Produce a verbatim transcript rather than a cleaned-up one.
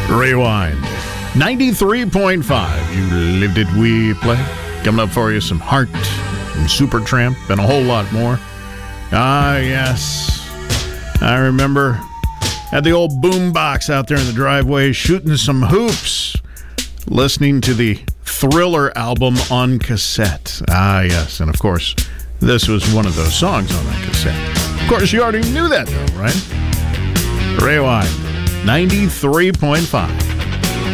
Rewind. ninety-three point five. You lived it, we play. Coming up for you, some Heart and Supertramp and a whole lot more. Ah, yes. I remember at the old boom box out there in the driveway shooting some hoops, listening to the Thriller album on cassette. Ah, yes. And, of course, this was one of those songs on that cassette. Of course, you already knew that, though, right? Rewind. ninety-three point five.